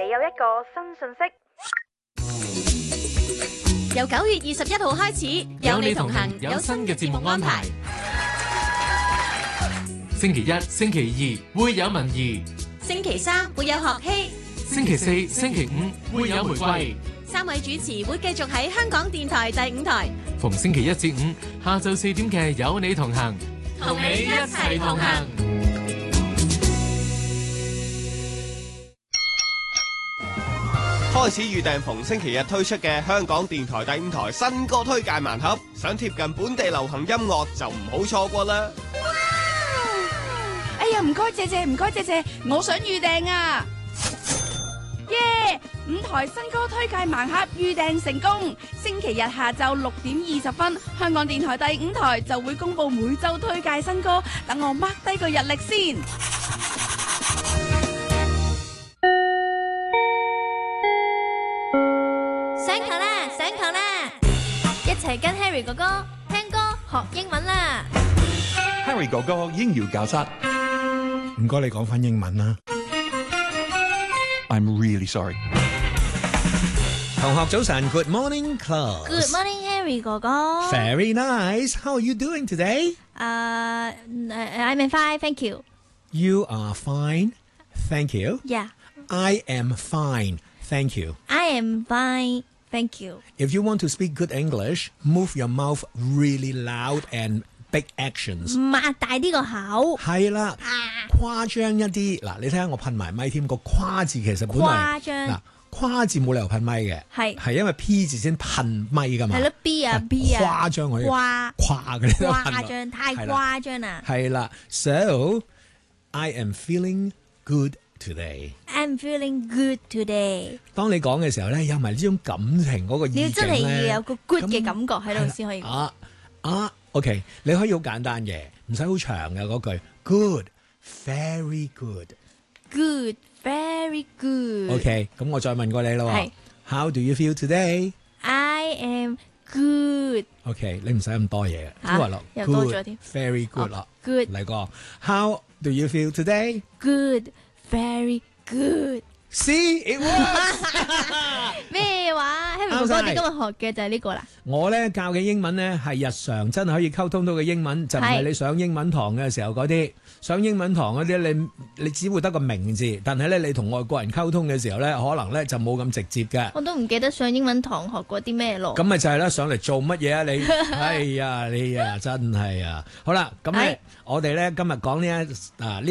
有一個新信息。 由9月21號開始，有你同行有新嘅節目安排。 星期一、星期二會有文儀， 星期3會有學希， 星期4、星期5會有玫瑰。 3位主持會繼續喺香港電台第5台， 逢星期1至5下晝4點嘅有你同行， 同你一齊同行。 開始預訂逢星期日推出嘅香港電台第5台新歌推介盲盒，想貼近本地流行音樂就唔好錯過啦！ 哎呀，唔該謝謝，唔該謝謝，我想預訂啊！耶！5台新歌推介盲盒預訂成功，星期日下晝6點20分，香港電台第5台就會公佈每週推介新歌，等我 mark 低個日曆先。 上堂啦，上堂啦！一齊跟 Harry 哥哥聽歌學英文啦。 Harry 哥哥英語教室，唔該你講返英文啦。I'm really sorry。同學早晨 ，Good morning, class. Good morning, Harry 哥哥。 Very nice. How are you doing today? I'm fine, thank you. You are fine, thank you. Yeah, I am fine, thank you. I am fine, thank you. If you want to speak good English, move your mouth really loud and big actions. 擘大啲個口。 係啦，誇張一啲。嗱，你睇下我噴埋咪添，個誇字其實本來誇張。 嗱，誇字冇理由噴咪嘅，係因為 P 字先噴咪噶嘛。 係咯 ，B 啊 B 啊。 誇張我呢個誇嘅呢個誇張太誇張啦。 係啦 ，So I am feeling good today. I'm feeling good today. 當你講嘅時候咧，有埋呢種感情嗰個意境咧， 你真係要有個 good 嘅感覺喺度先可以。 OK， 你可以好簡單嘅，唔使好長嘅嗰句 Good, very good. Good, very good. OK， 咁我再問過你咯。係 How do you feel today? I am good. OK， 你唔使咁多嘢嘅，都話咯。 又多咗添。 Very good 咯。 Good。 嚟個 How do you feel today? Good, very good. See, it works. 咩話 ？Harry 哥哥，你今日學嘅就係呢個啦。 我咧教嘅英文咧係日常真係可以溝通到嘅英文，就唔係你上英文堂嘅時候嗰啲。上英文堂嗰啲，你只會得個名字，但係咧你同外國人溝通嘅時候咧，可能咧就冇咁直接嘅。 我都唔記得上英文堂學過啲咩咯。 咁咪就係啦，上嚟做乜嘢啊你？哎呀，你啊真係啊！好啦，咁咧我哋咧今日講呢